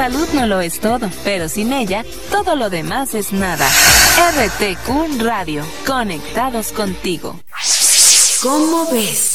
salud no lo es todo, pero sin ella, todo lo demás es nada. RTQ Radio, conectados contigo. ¿Cómo ves?